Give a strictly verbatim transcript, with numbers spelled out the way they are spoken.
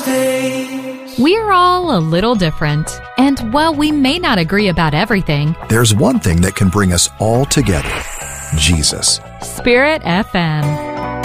We're all a little different, and while we may not agree about everything, there's one thing that can bring us all together: Jesus. Spirit F M.